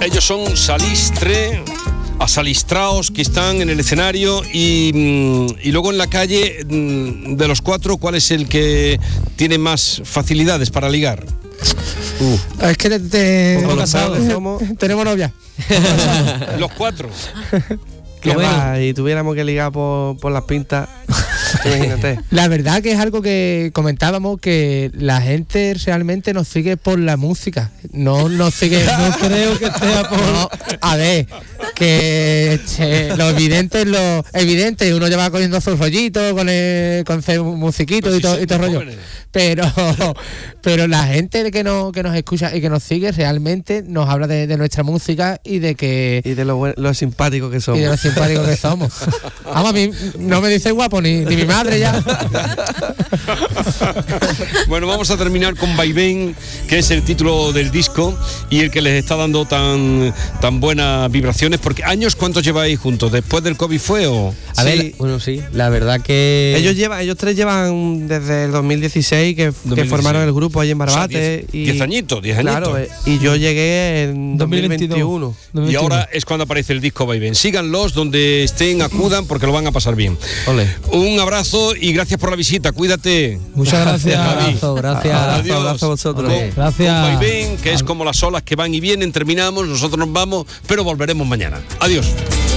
Ellos son Salistre, Asalistraos, que están en el escenario y luego en la calle, de los cuatro, ¿cuál es el que tiene más facilidades para ligar? Es que tenemos novia. Los cuatro. ¿Qué más? Y tuviéramos que ligar por las pintas. Imagínate. La verdad que es algo que comentábamos, que la gente realmente nos sigue por la música, no nos sigue, no creo que sea por... No, a ver, que lo evidente, uno ya va cogiendo sus rollitos con su musiquito y todo rollo, pero la gente que nos escucha y que nos sigue realmente nos habla de nuestra música y de lo simpáticos que somos. Y de lo simpáticos que somos. Vamos, a mí no me dice guapo ni mi madre ya. Bueno, vamos a terminar con Vaivén, que es el título del disco y el que les está dando tan buenas vibraciones. Porque ¿años cuántos lleváis juntos? ¿Después del COVID fue o...? A ver, bueno, sí, la verdad que... Ellos tres llevan desde el 2016 que formaron el grupo ahí en Barbate. O sea, 10 añitos. Claro, y yo llegué en 2021. Y ahora es cuando aparece el disco Vaivén. Síganlos donde estén, acudan porque lo van a pasar bien. Ole. Un abrazo y gracias por la visita. Cuídate. Muchas gracias. Gracias. Abrazo a vosotros. Gracias. Con Vaivén, que es como las olas que van y vienen. Terminamos, nosotros nos vamos, pero volveremos mañana. Adiós.